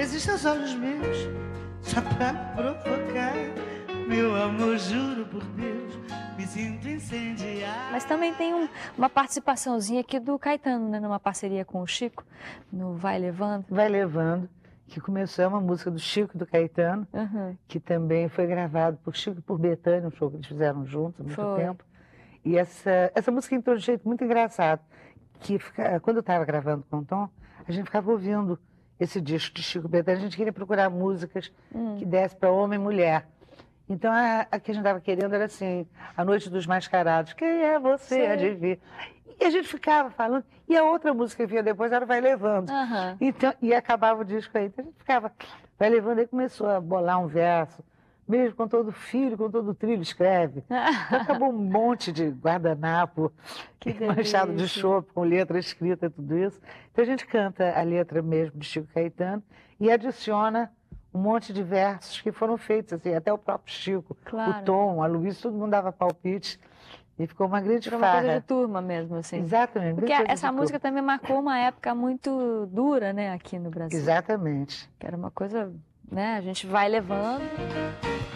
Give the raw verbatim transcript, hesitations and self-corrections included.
Existem os olhos meus só pra provocar. Meu amor, juro por Deus, me sinto incendiar. Mas também tem um, uma participaçãozinha aqui do Caetano, né? Numa parceria com o Chico, no Vai Levando. Vai Levando, que começou, é uma música do Chico e do Caetano, Uhum. que também foi gravado por Chico e por Bethânia, um show que eles fizeram juntos há muito Foi. tempo. E essa, essa música entrou de um jeito muito engraçado, que fica, quando eu estava gravando com o Tom, a gente ficava ouvindo esse disco de Chico e Bethânia, a gente queria procurar músicas hum. que dessem para homem e mulher. Então, a, a que a gente estava querendo era assim, A Noite dos Mascarados. Quem é você, adivinha? E a gente ficava falando, e a outra música que vinha depois era Vai Levando. Uhum. Então, e acabava o disco aí. Então a gente ficava, Vai Levando, aí começou a bolar um verso, mesmo com todo filho, com todo trilho, escreve. Então acabou um monte de guardanapo, machado de chope, com letra escrita, tudo isso. Então a gente canta a letra mesmo de Chico Caetano e adiciona um monte de versos que foram feitos, assim, até o próprio Chico, claro. o Tom, a Luísa, todo mundo dava palpite. E ficou uma grande Foi farra. uma coisa de turma mesmo, assim. Exatamente. Porque essa música turma. também marcou uma época muito dura, né, aqui no Brasil. Exatamente. Que era uma coisa, né, a gente vai levando.